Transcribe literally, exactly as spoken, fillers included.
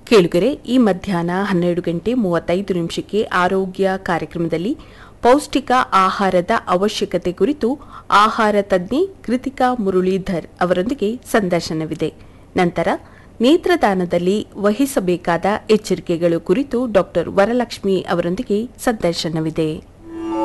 ಕೇಳುಗರೆ, ಈ ಮಧ್ಯಾಹ್ನ ಹನ್ನೆರಡು ಗಂಟೆ ಮೂವತ್ತೈದು ನಿಮಿಷಕ್ಕೆ ಆರೋಗ್ಯ ಕಾರ್ಯಕ್ರಮದಲ್ಲಿ ಪೌಷ್ಟಿಕ ಆಹಾರದ ಅವಶ್ಯಕತೆ ಕುರಿತು ಆಹಾರ ತಜ್ಞೆ ಕೃತಿಕಾ ಮುರಳೀಧರ್ ಅವರೊಂದಿಗೆ ಸಂದರ್ಶನವಿದೆ. ನಂತರ ನೇತ್ರದಾನದಲ್ಲಿ ವಹಿಸಬೇಕಾದ ಎಚ್ಚರಿಕೆಗಳು ಕುರಿತು ಡಾಕ್ಟರ್ ವರಲಕ್ಷ್ಮಿ ಅವರೊಂದಿಗೆ ಸಂದರ್ಶನವಿದೆ.